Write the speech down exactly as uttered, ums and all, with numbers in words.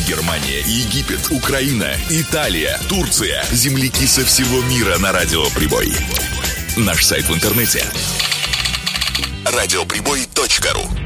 Германия, Египет, Украина, Италия, Турция. Земляки со всего мира на Радио Прибой. Наш сайт в интернете радиоприбой точка ру.